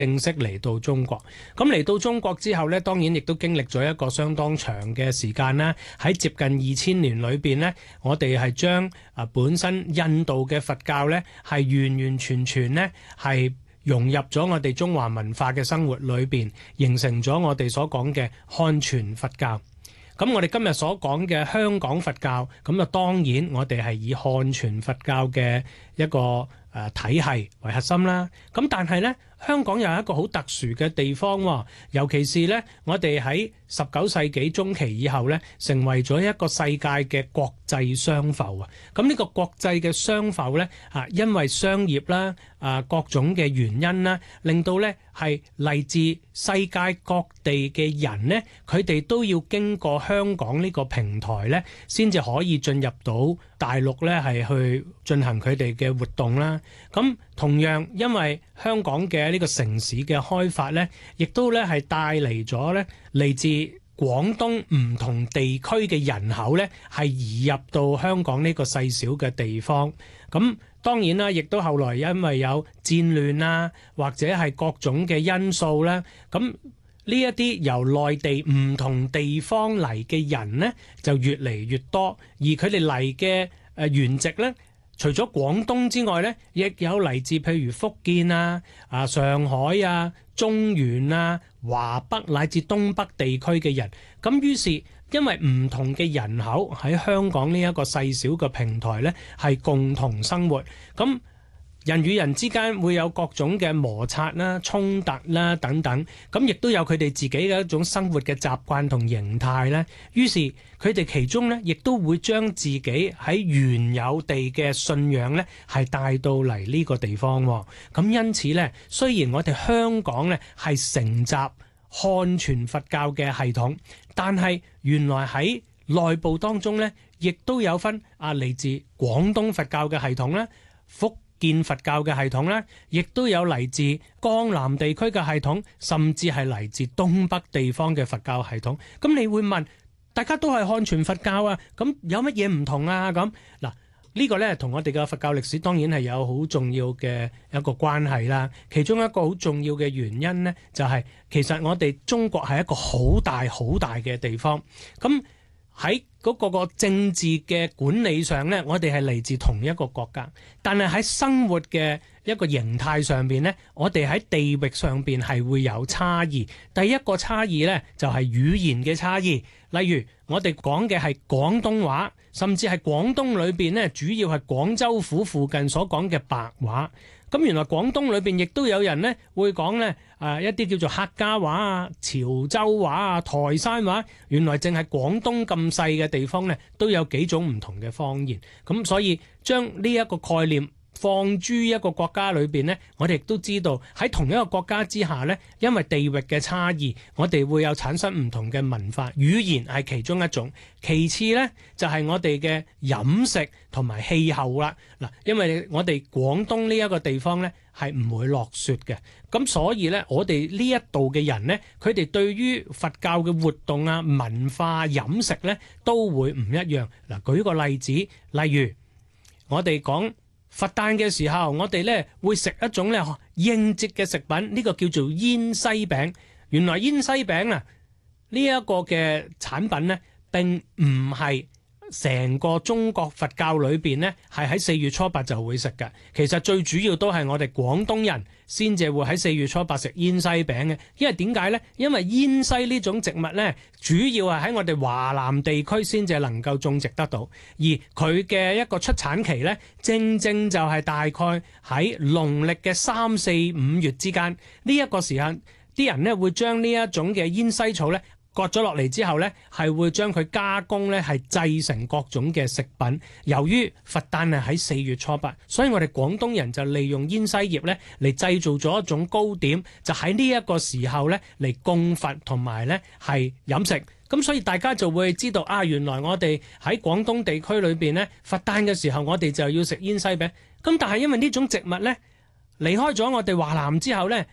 正式嚟到中國。咁嚟到中國之後呢，當然亦都經歷咗一個相當長嘅時間啦。喺接近2000年裏邊呢，我哋係將本身印度嘅佛教呢係完完全全呢係融入咗我哋中華文化嘅生活裏邊，形成咗我哋所講嘅漢傳佛教。咁我哋今日所講嘅香港佛教，咁當然我哋係以漢傳佛教嘅一個體系為核心啦。咁但係呢，香港有一個好特殊嘅地方喎，尤其是呢，我哋喺19世紀中期以後呢，成為咗一個世界嘅國際商埠啊。咁呢個國際嘅商埠呢，因為商業啦，各種嘅原因啦，令到呢係嚟自世界各地嘅人呢，佢哋都要經過香港呢個平台呢，先至可以進入到大陸呢，係去進行佢哋嘅活動啦。咁同樣因為香港嘅呢個城市嘅開發呢，亦都呢係帶嚟咗呢嚟自廣東唔同地區嘅人口呢，係移入到香港呢個細小嘅地方。咁當然啦，亦都後來因為有戰亂啊，或者係各種嘅因素啦，咁呢一啲由內地唔同地方嚟嘅人呢，就越嚟越多，而佢哋嚟嘅原籍呢，除咗廣東之外呢，亦有嚟自譬如福建啊、上海啊、中原啊、華北乃至東北地區嘅人。咁於是因為唔同嘅人口喺香港呢一個細小嘅平台呢，係共同生活，咁人與人之間會有各種嘅摩擦啦、衝突啦等等，咁亦都有佢哋自己嘅一種生活嘅習慣同形態咧。於是佢哋其中咧，亦都會將自己喺原有地嘅信仰咧，係帶到嚟呢個地方。咁因此咧，雖然我哋香港咧係承襲漢傳佛教嘅系統，但係原來喺內部當中咧，亦都有分嚟自廣東佛教嘅系統啦、福建佛教嘅系統咧，亦都有嚟自江南地區嘅系統，甚至係嚟自東北地方嘅佛教系統。咁你會問，大家都係漢傳佛教啊，咁有乜嘢唔同啊？咁嗱，呢個呢，同我哋嘅佛教歷史當然係有好重要嘅一個關係啦。其中一個好重要嘅原因呢，就係其實我哋中國係一個好大好大嘅地方。咁喺嗰個政治嘅管理上呢，我哋係嚟自同一個國家，但係喺生活嘅一個形態上邊呢，我哋喺地域上邊係會有差異。第一個差異呢，就係語言嘅差異，例如我哋講嘅係廣東話，甚至係廣東裏邊呢，主要係廣州府附近所講嘅白話。咁原來廣東裏邊亦都有人呢會講呢一啲叫做客家話啊、潮州話啊、台山話。原來淨係廣東咁細嘅地方呢，都有幾種唔同嘅方言。咁所以將呢一個概念放諸一個國家裏邊呢，我哋亦都知道喺同一個國家之下呢，因為地域嘅差異，我哋會有產生唔同嘅文化。語言係其中一種，其次呢，就係我哋嘅飲食同埋氣候啦。嗱，因為我哋廣東呢一個地方呢，係唔會落雪嘅，咁所以呢，我哋呢一度嘅人呢，佢哋對於佛教嘅活動啊、文化、飲食呢，都會唔一樣。嗱，舉個例子，例如我哋講佛誕嘅時候，我哋咧會食一種咧應節嘅食品，呢個叫做煙西餅。原來煙西餅啊，呢一個嘅產品咧，並唔係成個中國佛教裏邊呢，係喺4月初8就會食嘅。其實最主要都係我哋廣東人先至會喺4月初8食煙西餅嘅。因為點解呢？因為煙西呢種植物呢，主要係喺我哋華南地區先至能夠種植得到，而佢嘅一個出產期呢，正正就係大概喺農曆嘅3、4、5月之間呢一個時間，啲人呢會將呢一種嘅煙西草呢，割咗落嚟之後呢，係會將佢加工呢，係製成各種嘅食品。由於佛誕係喺4月初8，所以我哋廣東人就利用煙西葉呢嚟製造咗一種糕點，就喺呢一個時候呢嚟供佛同埋呢係飲食。咁所以大家就會知道原來我哋喺廣東地區裏邊呢，佛誕嘅時候我哋就要食煙西餅。咁但係因為呢種植物呢，離開咗我哋華南之後呢，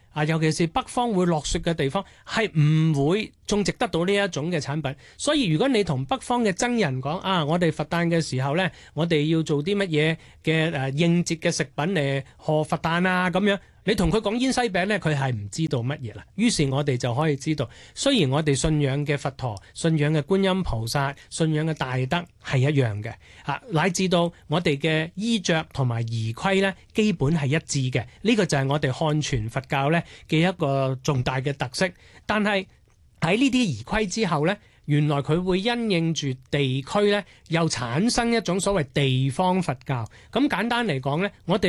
尤其是北方會落雪嘅地方，係唔會種植得到呢一種嘅產品。所以如果你同北方嘅僧人講我哋佛誕嘅時候呢，我哋要做啲乜嘢嘅應節嘅食品嚟賀佛誕啊咁樣，你同佢講煙西餅呢，佢係唔知道乜嘢啦。於是我哋就可以知道，雖然我哋信仰嘅佛陀、信仰嘅觀音菩薩、信仰嘅大德係一樣嘅，乃至到我哋嘅衣着同埋儀規呢，基本係一致嘅。呢個就係我哋漢傳佛教呢嘅一個重大嘅特色。但係喺呢啲儀規之後呢，原來佢會因應住地區呢，又產生一種所謂地方佛教。咁簡單嚟講呢，我哋